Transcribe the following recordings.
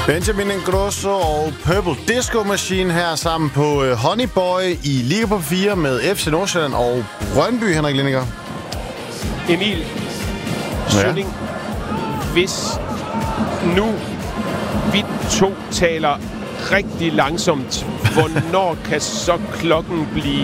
Benjamin Ingrosso og Purple Disco Machine her sammen på Honey Boy i Liga på 4 med FC Nordsjælland og Brøndby, Henrik Lindinger. Emil Sønning, hvis nu vi to taler rigtig langsomt, hvornår kan så klokken blive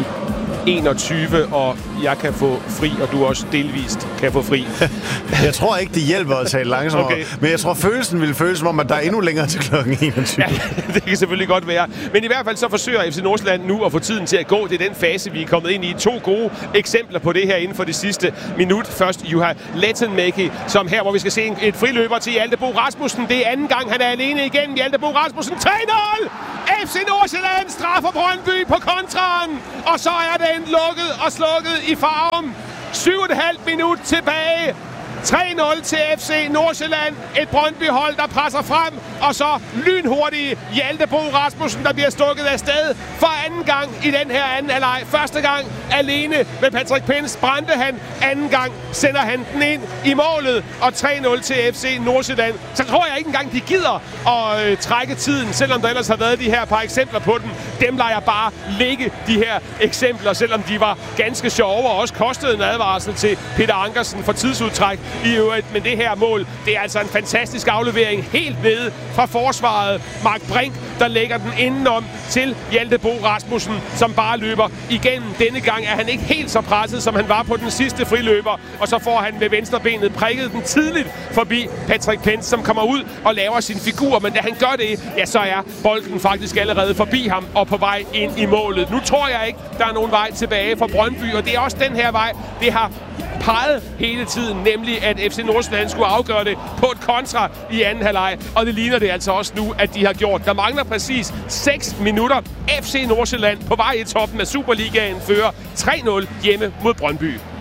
21, og jeg kan få fri, og du også delvist kan få fri? Jeg tror ikke, det hjælper at tale langsomt, okay. Men jeg tror, følelsen vil føles som om, at der er endnu længere til klokken 21. Ja, det kan selvfølgelig godt være. Men i hvert fald så forsøger FC Nordsjælland nu at få tiden til at gå. Det er den fase, vi er kommet ind i. 2 gode eksempler på det her inden for det sidste minut. Først Juha Lehteenmäki, som her, hvor vi skal se et friløber til Hjalte Bo Rasmussen. Det er anden gang, han er alene igen. Hjalte Bo Rasmussen 3-0! FC Nordsjælland straffer Brøndby på kontraen. Og så er den lukket og slukket i farven. 7,5 minut tilbage. 3-0 til FC Nordsjælland. Et Brøndby-hold, der presser frem. Og så lynhurtige Hjalte Bo Rasmussen, der bliver stukket af sted for anden gang i den her anden halvleg. Første gang alene med Patrick Pins brændte han. Anden gang sender han den ind i målet. Og 3-0 til FC Nordsjælland. Så tror jeg ikke engang, de gider at trække tiden, selvom der ellers har været de her par eksempler på den. Dem lader jeg bare ligge, de her eksempler, selvom de var ganske sjove og også kostede en advarsel til Peter Ankersen for tidsudtræk i øvrigt. Men det her mål, det er altså en fantastisk aflevering helt nede fra forsvaret. Mark Brink, der lægger den indenom til Hjalte Bo Rasmussen, som bare løber igennem. Denne gang er han ikke helt så presset, som han var på den sidste friløber. Og så får han med venstrebenet prikket den tidligt forbi Patrick Pence, som kommer ud og laver sin figur. Men da han gør det, ja, så er bolden faktisk allerede forbi ham og på vej ind i målet. Nu tror jeg ikke, der er nogen vej tilbage for Brøndby, og det er også den her vej, det har peget hele tiden, nemlig at FC Nordsjælland skulle afgøre det på et kontra i anden halvleg, og det ligner det altså også nu, at de har gjort. Der mangler præcis 6 minutter. FC Nordsjælland på vej i toppen af Superligaen fører 3-0 hjemme mod Brøndby.